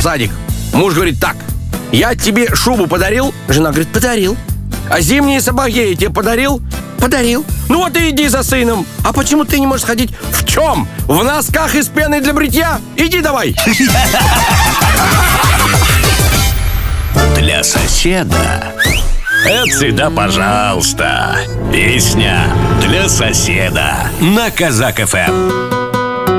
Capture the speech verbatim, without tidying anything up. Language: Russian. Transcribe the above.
садик. Муж говорит: так, я тебе шубу подарил? Жена говорит: подарил. А зимние сапоги я тебе подарил? Подарил. Ну вот и иди за сыном. А почему ты не можешь ходить в чем? В носках из пены для бритья? Иди давай. Для соседа. Это всегда пожалуйста. Песня для соседа на Казак эф эм.